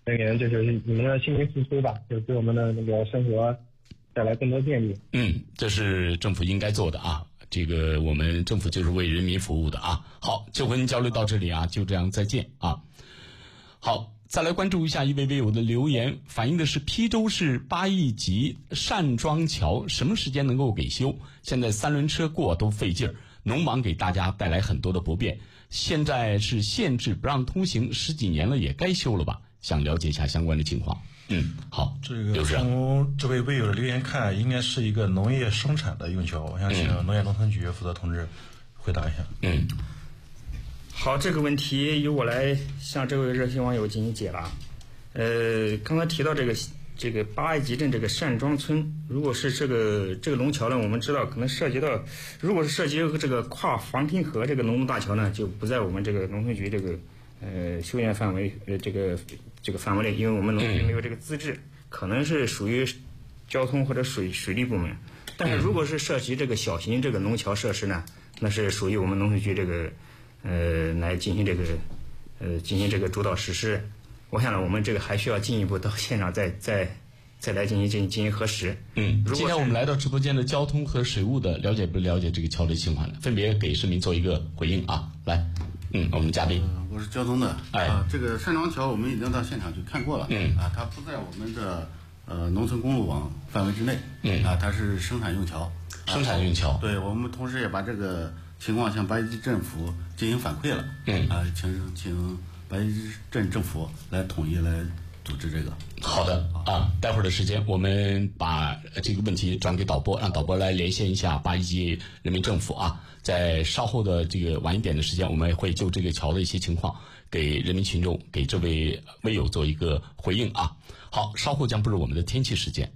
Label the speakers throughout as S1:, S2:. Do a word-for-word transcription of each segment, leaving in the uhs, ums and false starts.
S1: 人员，这就是你们的辛勤付出吧，就给我们的那个生活带来更多便利。
S2: 嗯，这是政府应该做的啊。这个我们政府就是为人民服务的啊。好，就和您交流到这里啊，就这样，再见啊。好，再来关注一下一位微友的留言，反映的是邳州市八义集单庄桥什么时间能够给修？现在三轮车过都费劲儿，农忙给大家带来很多的不便。现在是限制不让通行十几年了，也该修了吧？想了解一下相关的情况。嗯，好，
S3: 这个从这位微友的留言看，应该是一个农业生产的用桥，我想请农业农村局负责同志回答一下。
S2: 嗯。
S4: 好，这个问题由我来向这位热心网友进行解答。呃，刚才提到这个这个八义集镇这个单庄村，如果是这个这个龙桥呢，我们知道可能涉及到，如果是涉及这个跨黄庭河这个农路大桥呢，就不在我们这个农村局这个呃修建范围呃这个这个范围内，因为我们农村局没有这个资质，可能是属于交通或者水水利部门。但是如果是涉及这个小型这个农桥设施呢，那是属于我们农村局这个。呃，来进行这个，呃，进行这个主导实施。我想呢，我们这个还需要进一步到现场再再再来进行进行进行核实。
S2: 嗯，今天我们来到直播间的交通和水务的，了解不了解这个桥的情况呢？分别给市民做一个回应啊！来，嗯，我们嘉宾，
S5: 呃、我是交通的，哎、啊，这个单庄桥我们已经到现场去看过了，嗯，啊，它不在我们的呃农村公路网范围之内，嗯，啊，它是生产用桥，
S2: 生产用桥，
S5: 啊、对我们同时也把这个情况向八义集镇政府进行反馈了，嗯啊，请请八义集镇政府来统一来组织这个。
S2: 好的啊，待会儿的时间我们把这个问题转给导播，让导播来连线一下八义集人民政府啊。在稍后的这个晚一点的时间，我们会就这个桥的一些情况给人民群众、给这位微友做一个回应啊。好，稍后将步入我们的天气时间。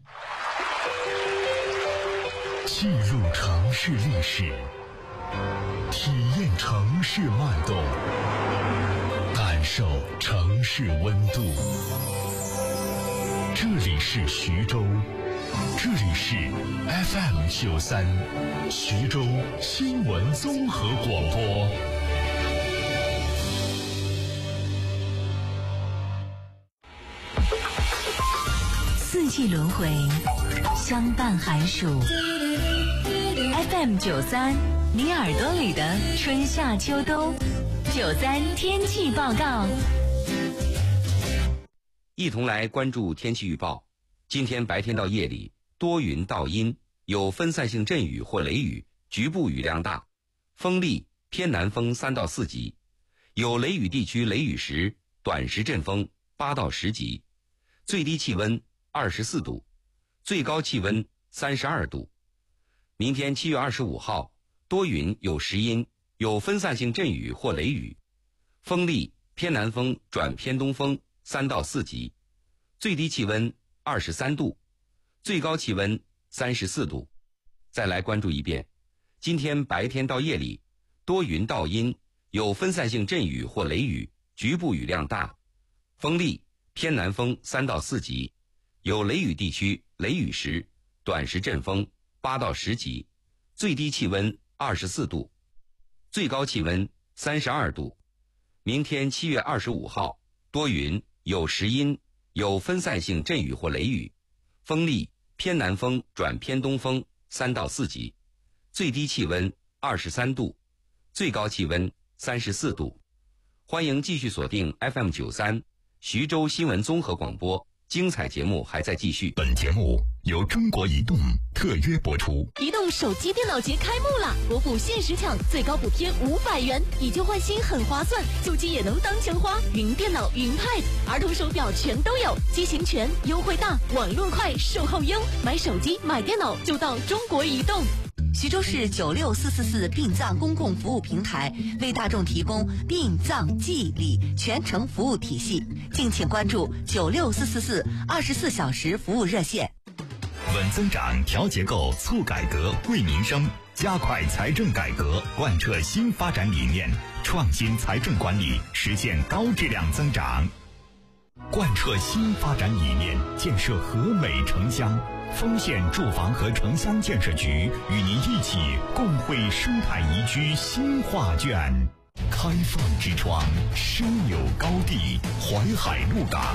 S6: 进入城市历史。体验城市脉动，感受城市温度。这里是徐州，这里是 F M 九三，徐州新闻综合广播。
S7: 四季轮回，相伴寒暑。F M 九三。你耳朵里的春夏秋冬，九三天气报告。
S8: 一同来关注天气预报。今天白天到夜里多云到阴，有分散性阵雨或雷雨，局部雨量大，风力偏南风三到四级，有雷雨地区雷雨时短时阵风八到十级，最低气温二十四度，最高气温三十二度。明天七月二十五号。多云有时阴，有分散性阵雨或雷雨，风力偏南风转偏东风三到四级，最低气温二十三度，最高气温三十四度。再来关注一遍，今天白天到夜里多云到阴，有分散性阵雨或雷雨，局部雨量大，风力偏南风三到四级，有雷雨地区雷雨时短时阵风八到十级，最低气温二十四度，最高气温三十二度。明天七月二十五号，多云有时阴，有分散性阵雨或雷雨，风力偏南风转偏东风三到四级，最低气温二十三度，最高气温三十四度。欢迎继续锁定 F M 九三徐州新闻综合广播，精彩节目还在继续。
S6: 本节目由中国移动特约播出。
S9: 移动手机电脑节开幕了，国补限时抢，最高补贴五百元，以旧换新很划算，旧机也能当钱花。云电脑、云 Pad、儿童手表全都有，机型全，优惠大，网络快，售后优。买手机、买电脑就到中国移动。
S7: 徐州市九六四四四殡葬公共服务平台为大众提供殡葬祭礼全程服务体系，敬请关注九六四四四二十四小时服务热线。
S6: 稳增长、调结构、促改革、惠民生，加快财政改革，贯彻新发展理念，创新财政管理，实现高质量增长。贯彻新发展理念，建设和美城乡。丰县住房和城乡建设局与您一起共绘生态宜居新画卷。开放之窗，深有高地，淮海鹿港。